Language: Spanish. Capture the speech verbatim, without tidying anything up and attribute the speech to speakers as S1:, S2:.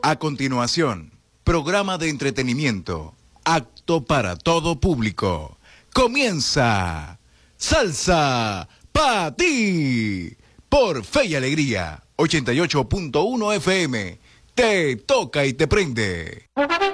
S1: A continuación, programa de entretenimiento, apto para todo público. Comienza Salsa Pa' Ti por Fe y Alegría, ochenta y ocho punto uno F M. Te toca y te prende.